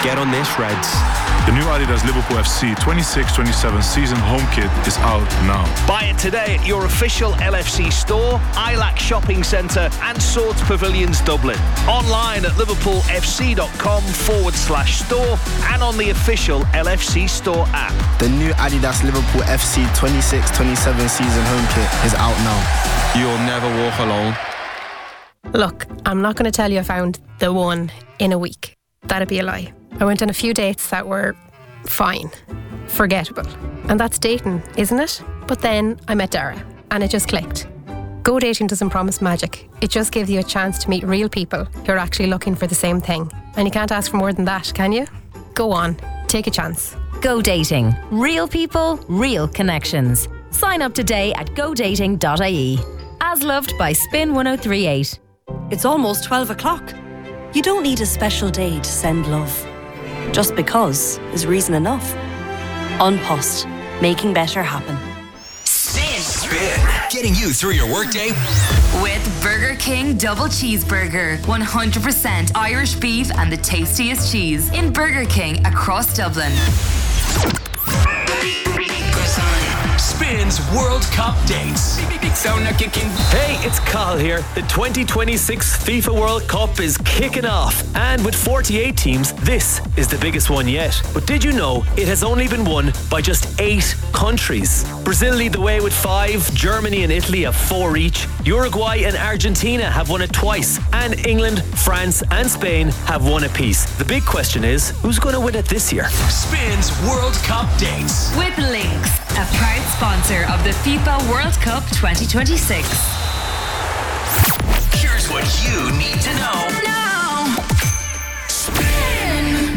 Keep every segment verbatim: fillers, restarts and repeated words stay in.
Get on this, Reds. The new Adidas Liverpool F C twenty-six twenty-seven season home kit is out now. Buy it today at your official L F C store, I LAC Shopping Centre and Swords Pavilions Dublin. Online at liverpoolfc.com forward slash store and on the official L F C store app. The new Adidas Liverpool F C twenty-six twenty-seven season home kit is out now. You'll never walk alone. Look, I'm not going to tell you I found the one in a week. That'd be a lie. I went on a few dates that were fine, forgettable. And that's dating, isn't it? But then I met Dara and it just clicked. Go dating doesn't promise magic. It just gives you a chance to meet real people who are actually looking for the same thing. And you can't ask for more than that, can you? Go on, take a chance. Go dating. Real people, real connections. Sign up today at go dating dot I E. As loved by Spin one oh three eight. It's almost twelve o'clock. You don't need a special day to send love. Just because is reason enough. An Post, making better happen. Spin. Spin. Getting you through your workday. With Burger King Double Cheeseburger. one hundred percent Irish beef and the tastiest cheese. In Burger King across Dublin. Spin's World Cup dates. Hey, it's Carl here. The twenty twenty-six FIFA World Cup is kicking off. And with forty-eight teams, this is the biggest one yet. But did you know it has only been won by just eight countries? Brazil lead the way with five, Germany and Italy have four each, Uruguay and Argentina have won it twice, and England, France and Spain have won apiece. The big question is, who's going to win it this year? Spin's World Cup dates. With Lynx, a proud sponsor of the FIFA World Cup twenty twenty-six. Here's what you need to know. No. Spin.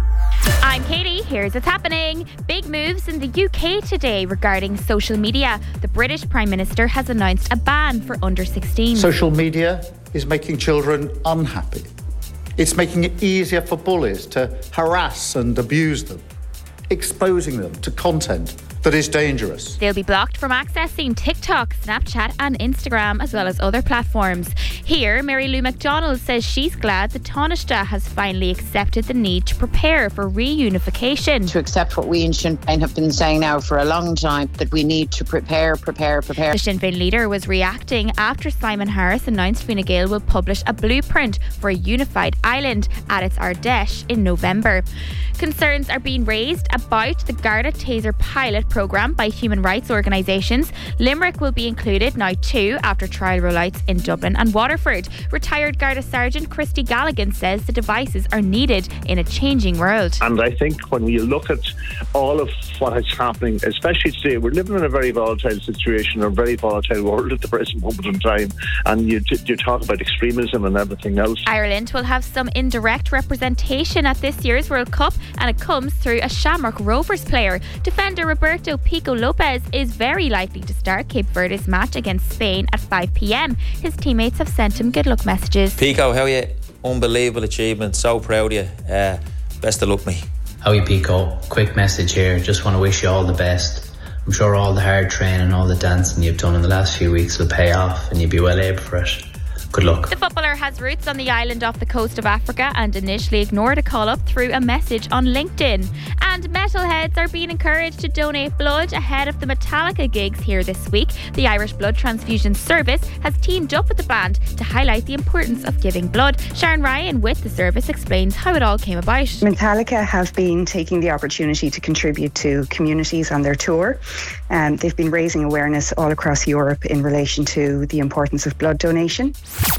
I'm Katie. Here's what's happening. Big moves in the U K today regarding social media. The British Prime Minister has announced a ban for under sixteen. Social media is making children unhappy. It's making it easier for bullies to harass and abuse them, exposing them to content that is dangerous. They'll be blocked from accessing TikTok, Snapchat and Instagram, as well as other platforms. Here, Mary Lou McDonald says she's glad that Taoiseach has finally accepted the need to prepare for reunification. To accept what we in Sinn Féin have been saying now for a long time, that we need to prepare, prepare, prepare. The Sinn Féin leader was reacting after Simon Harris announced Fine Gael will publish a blueprint for a unified Ireland at its Ardèche in November. Concerns are being raised about the Garda Taser pilot programme by human rights organisations. Limerick will be included now too after trial rollouts in Dublin and Waterford. Retired Garda Sergeant Christy Galligan says the devices are needed in a changing world. And I think when we look at all of what is happening, especially today, we're living in a very volatile situation, a very volatile world at the present moment in time, and you, you talk about extremism and everything else. Ireland will have some indirect representation at this year's World Cup, and it comes through a Shamrock Rovers player. Defender Roberto Pico Lopez is very likely to start Cape Verde's match against Spain at five p.m. His teammates have sent him good luck messages. Pico, how are you? Unbelievable achievement, so proud of you. Uh, best of luck, mate. How are you, Pico? Quick message here, just want to wish you all the best. I'm sure all the hard training, all the dancing you've done in the last few weeks will pay off and you'll be well able for it. Good luck. The footballer has roots on the island off the coast of Africa and initially ignored a call up through a message on LinkedIn. And metalheads are being encouraged to donate blood ahead of the Metallica gigs here this week. The Irish Blood Transfusion Service has teamed up with the band to highlight the importance of giving blood. Sharon Ryan with the service explains how it all came about. Metallica have been taking the opportunity to contribute to communities on their tour. Um, they've been raising awareness all across Europe in relation to the importance of blood donation.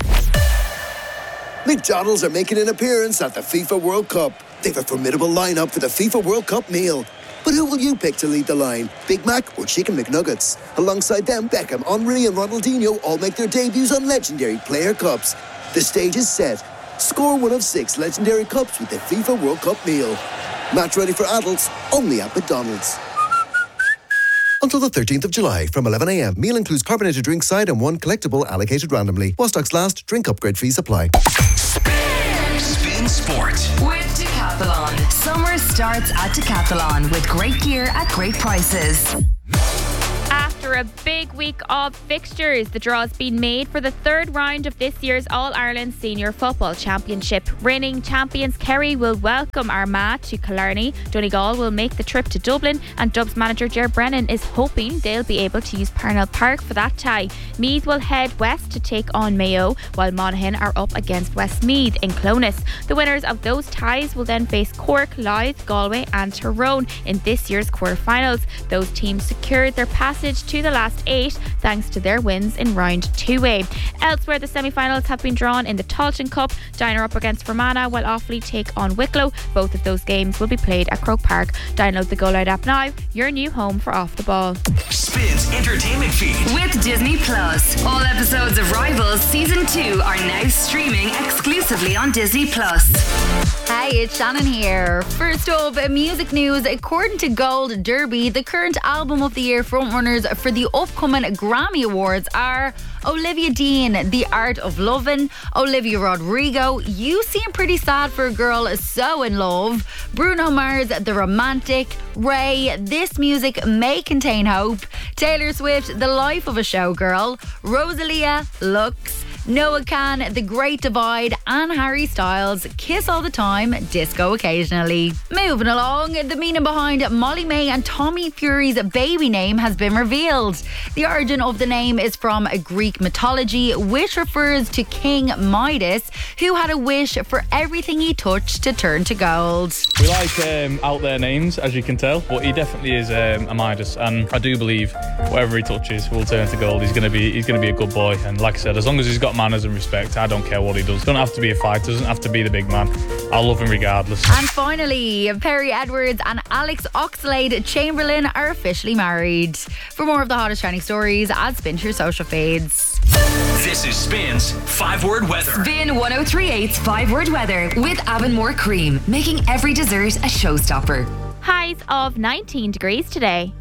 McDonald's are making an appearance at the FIFA World Cup. They've a formidable lineup for the FIFA World Cup meal. But who will you pick to lead the line? Big Mac or Chicken McNuggets? Alongside them, Beckham, Henry and Ronaldinho all make their debuts on legendary player cups. The stage is set. Score one of six legendary cups with the FIFA World Cup meal. Match ready for adults, only at McDonald's. Until the thirteenth of July from eleven a.m. Meal includes carbonated drink side and one collectible allocated randomly. While stocks last, drink upgrade fees apply. Spin, Spin Sport. With Decathlon. Summer starts at Decathlon with great gear at great prices. After After a big week of fixtures, the draw has been made for the third round of this year's All-Ireland Senior Football Championship. Reigning champions Kerry will welcome Armagh to Killarney. Donegal will make the trip to Dublin, and Dubs manager Ger Brennan is hoping they'll be able to use Parnell Park for that tie. Meath will head west to take on Mayo, while Monaghan are up against Westmeath in Clones. The winners of those ties will then face Cork, Louth, Galway and Tyrone in this year's quarter-finals. Those teams secured their passage to the last eight thanks to their wins in round two A. Elsewhere, the semi-finals have been drawn in the Tailteann Cup. Diner up against Fermanagh, while Offaly take on Wicklow. Both of those games will be played at Croke Park. Download the Go Loud app now, your new home for Off the Ball. Spins entertainment feed with Disney Plus. All episodes of Rivals Season two are now streaming exclusively on Disney Plus. Hey, it's Shannon here. First up, music news. According to Gold Derby, the current album of the year frontrunners for the upcoming Grammy Awards are Olivia Dean, The Art of Lovin', Olivia Rodrigo, You Seem Pretty Sad for a Girl So in Love, Bruno Mars, The Romantic, Ray, This Music May Contain Hope, Taylor Swift, The Life of a Showgirl, Rosalia, Lux, Noah Khan, The Great Divide, and Harry Styles, Kiss All the Time, Disco Occasionally. Moving along, the meaning behind Molly May and Tommy Fury's baby name has been revealed. The origin of the name is from Greek mythology, which refers to King Midas, who had a wish for everything he touched to turn to gold. We like um, out there names, as you can tell, but he definitely is um, a Midas, and I do believe whatever he touches will turn to gold. He's going to be he's going to be a good boy, and like I said, as long as he's got manners and respect, I don't care what he does. Doesn't have to be a fighter, doesn't have to be the big man. I'll love him regardless. And finally, Perry Edwards and Alex Oxlade-Chamberlain are officially married. For more of the hottest trending stories, add Spin to your social feeds. This is Spin's five-word weather. Spin ten thirty-eight's five-word weather with Avonmore Cream, making every dessert a showstopper. Highs of nineteen degrees today.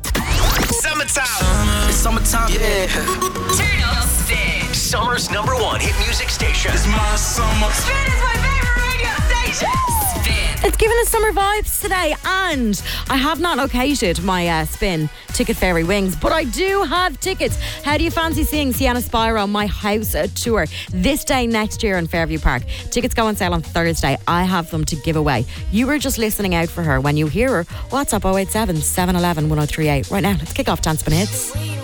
Summertime. It's summertime, yeah. Turn up Spin. Summer's number one hit music station. It's my summer. Spin is my favorite radio station. Spin. It's giving us summer vibes today, and I have not located my uh, Spin Ticket Fairy Wings, but I do have tickets. How do you fancy seeing Sienna Spiro, My House uh, Tour, this day next year in Fairview Park? Tickets go on sale on Thursday. I have them to give away. You were just listening out for her. When you hear her, WhatsApp oh eight seven, seven one one, one oh three eight. Right now, let's kick off Dance Spin Hits.